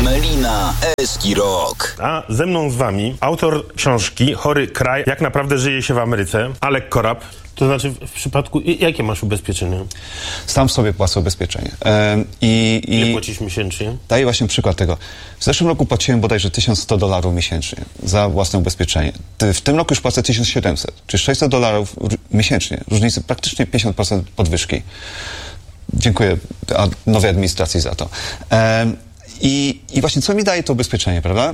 Melina Eskirok. A ze mną z wami autor książki Chory kraj, jak naprawdę żyje się w Ameryce, Alek Korab. To znaczy w przypadku, jakie masz ubezpieczenie? Sam sobie płacę ubezpieczenie. Ile płacisz miesięcznie? Daję właśnie przykład tego. W zeszłym roku płaciłem bodajże $1100 miesięcznie za własne ubezpieczenie. W tym roku już płacę 1700, czyli $600 miesięcznie. Różnicy praktycznie 50% podwyżki. Dziękuję nowej administracji za to. I właśnie co mi daje to ubezpieczenie, prawda?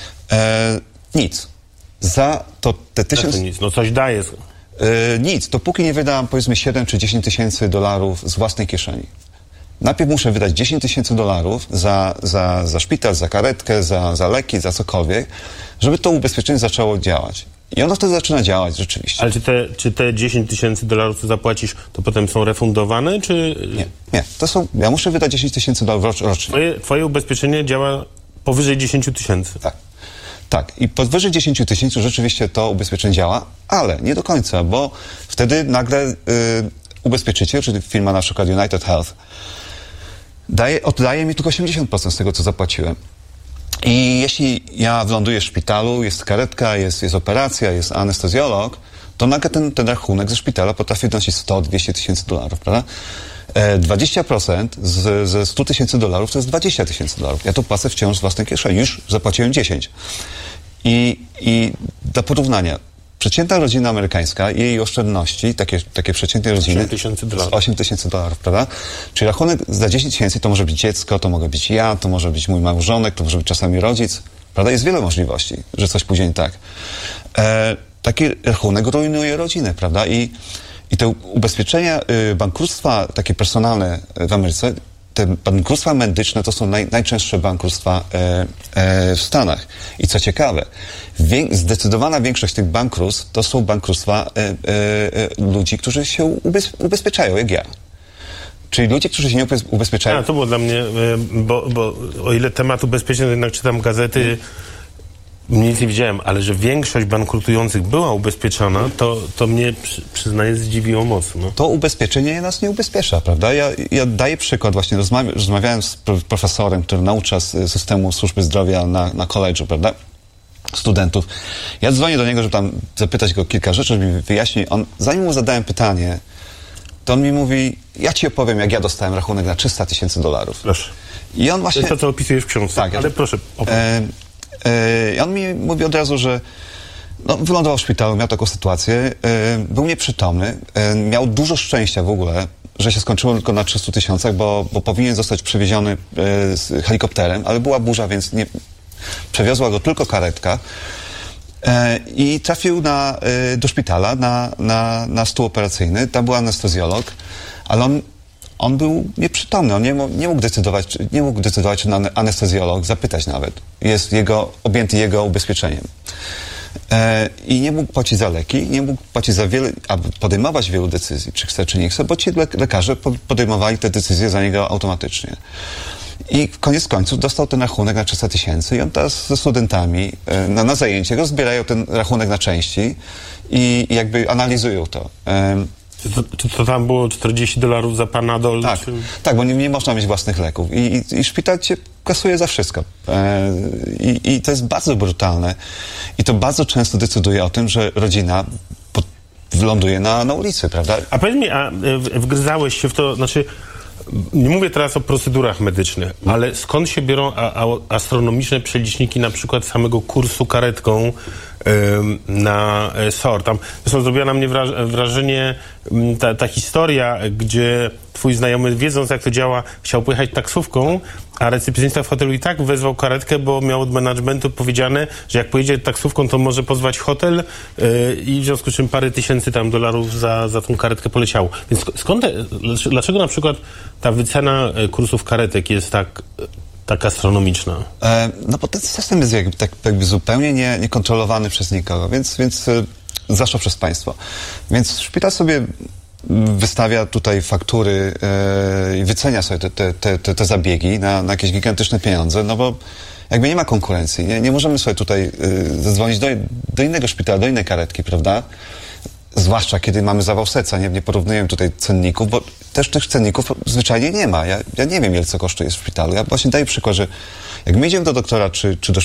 Nic. Za to te 1000... nic? No coś daje. Nic, dopóki nie wydam powiedzmy 7 czy 10 tysięcy dolarów z własnej kieszeni. Najpierw muszę wydać 10 tysięcy dolarów za szpital, za karetkę, za leki, za cokolwiek, żeby to ubezpieczenie zaczęło działać. I ono wtedy zaczyna działać rzeczywiście. Ale czy te 10 tysięcy dolarów, co zapłacisz, to potem są refundowane, czy... Nie. Ja muszę wydać 10 tysięcy dolarów rocznie. Twoje ubezpieczenie działa powyżej 10 tysięcy. Tak. I powyżej 10 tysięcy rzeczywiście to ubezpieczenie działa, ale nie do końca, bo wtedy nagle ubezpieczyciel, czyli firma na przykład United Health, oddaje mi tylko 80% z tego, co zapłaciłem. I jeśli ja wyląduję w szpitalu, jest karetka, jest operacja, jest anestezjolog, to nagle ten rachunek ze szpitala potrafi wynosić 100-200 tysięcy dolarów, prawda? 20% ze 100 tysięcy dolarów to jest 20 tysięcy dolarów. Ja to płacę wciąż z własnej kieszeni. Już zapłaciłem 10. I dla porównania, przeciętna rodzina amerykańska, jej oszczędności, takie przeciętne rodziny... 8 tysięcy dolarów. 8 tysięcy dolarów, prawda? Czyli rachunek za 10 tysięcy to może być dziecko, to mogę być ja, to może być mój małżonek, to może być czasami rodzic, prawda? Jest wiele możliwości, że coś pójdzie nie tak. Taki rachunek rujnuje rodzinę, prawda? I te ubezpieczenia bankructstwa takie personalne w Ameryce, te bankructwa medyczne to są najczęstsze bankructwa w Stanach. I co ciekawe, zdecydowana większość tych bankructw to są bankructwa ludzi, którzy się ubezpieczają, jak ja. Czyli ludzie, którzy się nie ubezpieczają... To było dla mnie, bo o ile temat ubezpieczeń, to jednak czytam gazety... Mniej więcej widziałem, ale że większość bankrutujących była ubezpieczona, to mnie, przyznaję, zdziwiło mocno. To ubezpieczenie nas nie ubezpiecza, prawda? Ja daję przykład, właśnie rozmawiałem z profesorem, który naucza z systemu służby zdrowia na college'u, prawda? Studentów. Ja dzwonię do niego, żeby tam zapytać go kilka rzeczy, żeby mi wyjaśnił. Zanim mu zadałem pytanie, to on mi mówi, ja ci opowiem, jak ja dostałem rachunek na 300 tysięcy dolarów. Proszę. I on właśnie... To jest to, co opisujesz w książce. Tak, ale proszę. I on mi mówi od razu, że wylądował w szpitalu, miał taką sytuację, był nieprzytomny, miał dużo szczęścia w ogóle, że się skończyło tylko na 300 tysiącach, bo powinien zostać przewieziony z helikopterem, ale była burza, więc przewiozła go tylko karetka i trafił do szpitala na stół operacyjny. Tam był anestezjolog, ale on był nieprzytomny, on nie mógł decydować, czy anestezjolog zapytać nawet. Jest objęty jego ubezpieczeniem. I nie mógł płacić za leki, nie mógł płacić za podejmować wielu decyzji, czy chce, czy nie chce, bo ci lekarze podejmowali te decyzje za niego automatycznie. I koniec końców dostał ten rachunek na 300 tysięcy i on teraz ze studentami na zajęciach rozbierają ten rachunek na części i jakby analizują to. Czy to tam było $40 za Panadol? Tak, bo nie można mieć własnych leków. I szpital cię kasuje za wszystko. I to jest bardzo brutalne. I to bardzo często decyduje o tym, że rodzina wyląduje na ulicy, prawda? A powiedz mi, wgryzałeś się w to, znaczy... Nie mówię teraz o procedurach medycznych, ale skąd się biorą astronomiczne przeliczniki na przykład samego kursu karetką na SOR? Tam zresztą zrobiła na mnie wrażenie ta historia, gdzie twój znajomy, wiedząc jak to działa, chciał pojechać taksówką, a recepcjonista w hotelu i tak wezwał karetkę, bo miał od managementu powiedziane, że jak pojedzie taksówką, to może pozwać hotel i w związku z czym parę tysięcy tam dolarów za tą karetkę poleciało. Więc dlaczego na przykład ta wycena kursów karetek jest tak astronomiczna? No bo ten system jest jakby zupełnie niekontrolowany przez nikogo, więc zwłaszcza przez państwo. Więc szpital sobie wystawia tutaj faktury i wycenia sobie te zabiegi na jakieś gigantyczne pieniądze, no bo jakby nie ma konkurencji. Nie możemy sobie tutaj zadzwonić do innego szpitala, do innej karetki, prawda? zwłaszcza kiedy mamy zawał serca, nie porównujemy tutaj cenników, bo też tych cenników zwyczajnie nie ma. Ja nie wiem, ile co kosztuje w szpitalu. Ja właśnie daję przykład, że jak my idziemy do doktora czy do